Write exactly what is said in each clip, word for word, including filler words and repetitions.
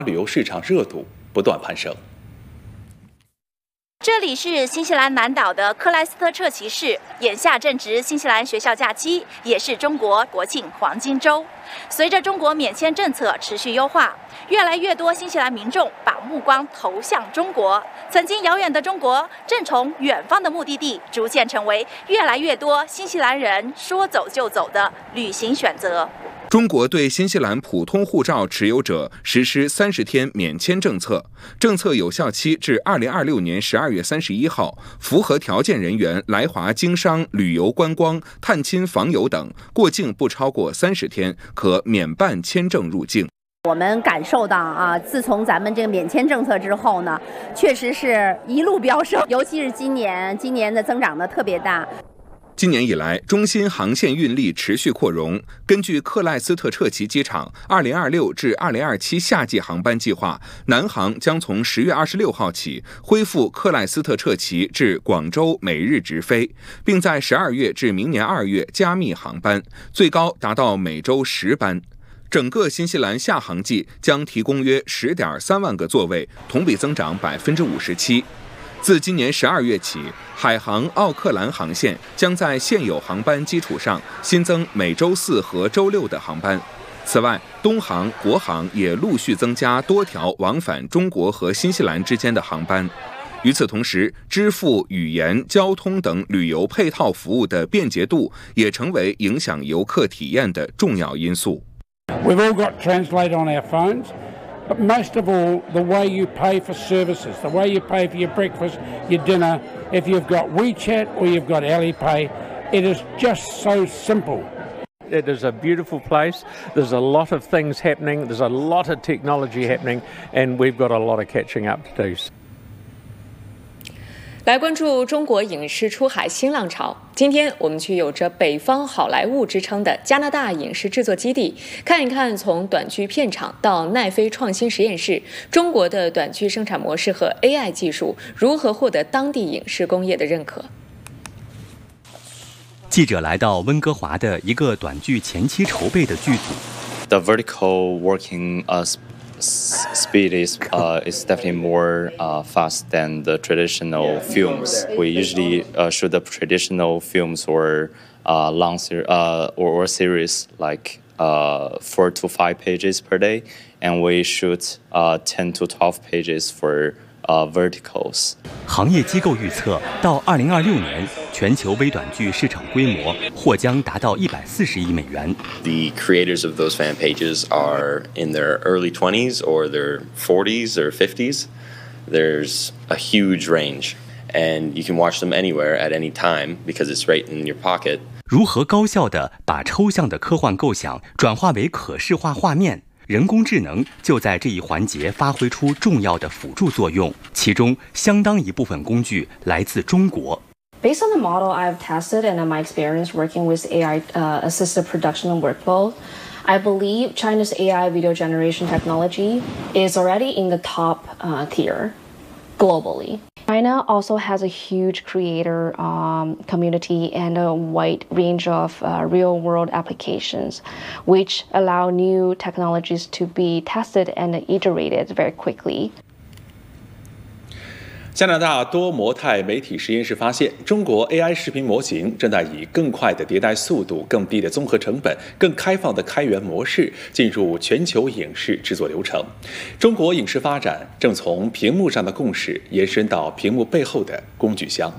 旅游市场热度不断攀升。 这里是新西兰南岛的克莱斯特彻奇市，眼下正值新西兰学校假期，也是中国国庆黄金周。随着中国免签政策持续优化，越来越多新西兰民众把目光投向中国。曾经遥远的中国，正从远方的目的地，逐渐成为越来越多新西兰人说走就走的旅行选择。 中国对新西兰普通护照持有者实施三十天免签政策，政策有效期至二零二六年十二月三十一号。符合条件人员来华经商、旅游观光、探亲访友等，过境不超过三十天，可免办签证入境。 我们感受到啊，自从咱们这个免签政策之后呢，确实是一路飙升，尤其是今年，今年的增长的特别大。 今年以来，中新航线运力持续扩容。根据克莱斯特彻奇机场二零二六至二零二七夏季航班计划，南航将从十月二十六号起恢复克莱斯特彻奇至广州每日直飞，并在十二月至明年二月加密航班，最高达到每周十班。整个新西兰夏航季将提供约十点三万个座位，同比增长百分之五十七。自今年十二月起，海航奥克兰航线将在现有航班基础上新增每周四和周六的航班。此外，东航、国航也陆续增加多条往返中国和新西兰之间的航班。与此同时，支付、语言、交通等旅游配套服务的便捷度也成为影响游客体验的重要因素。 We've all got Translate on our phones. But most of all, the way you pay for services, the way you pay for your breakfast, your dinner, if you've got WeChat or you've got Alipay, it is just so simple. It is a beautiful place. There's a lot of things happening. There's a lot of technology happening, and we've got a lot of catching up to do. 来关注中国影视出海新浪潮。今天我们去有着北方好莱坞之称的加拿大影视制作基地，看一看从短剧片场到奈飞创新实验室，中国的短剧生产模式和 A I 技术如何获得当地影视工业的认可。 记者来到温哥华的一个短剧前期筹备的剧组。 The vertical working us. Speed is uh, is definitely more uh, fast than the traditional films. We usually uh, shoot the traditional films or uh, long ser- uh, or, or series like uh, four to five pages per day, and we shoot uh, ten to twelve pages for uh, verticals. 行业机构预测，到二零二六年，全球微短剧市场规模或将达到一百四十亿美元。 The creators of those fan pages are in their early twenties or their forties or fifties. There's a huge range, and you can watch them anywhere at any time because it's right in your pocket. 如何高效地把抽象的科幻构想转化为可视化画面？人工智能就在这一环节发挥出重要的辅助作用，其中相当一部分工具来自中国。 Based on the model I've tested and my experience working with A I uh, assisted production and workflow, I believe China's A I video generation technology is already in the top uh, tier globally. China also has a huge creator um, community and a wide range of uh, real-world applications, which allow new technologies to be tested and iterated very quickly. 加拿大多模态媒体实验室发现，中国 A I 视频模型正在以更快的迭代速度、更低的综合成本、更开放的开源模式进入全球影视制作流程。中国影视发展正从屏幕上的共识延伸到屏幕背后的工具箱。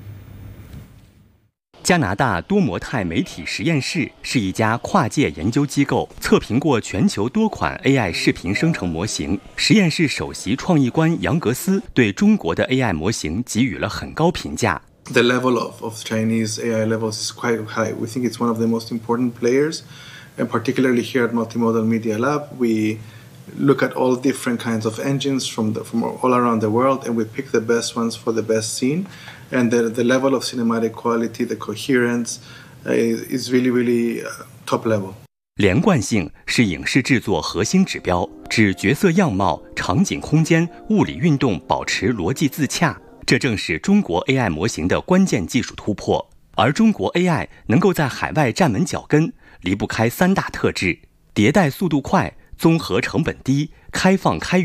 加拿大多模态媒体实验室是一家跨界研究机构，测评过全球多款 A I 视频生成模型。实验室首席创意官杨格斯对中国的 A I 模型给予了很高评价。 The level of, of Chinese A I levels is quite high. We think it's one of the most important players, and particularly here at Multimodal Media Lab, we look at all different kinds of engines from the, from all around the world, and we pick the best ones for the best scene. And the, the level of cinematic quality, the coherence, uh, is really, really uh, top level. 连贯性是影视制作核心指标，指角色样貌、场景空间、物理运动保持逻辑自洽。这正是中国 A I 模型的关键技术突破。而中国 A I 能够在海外站稳脚跟，离不开三大特质：迭代速度快、综合成本低、 开放开源。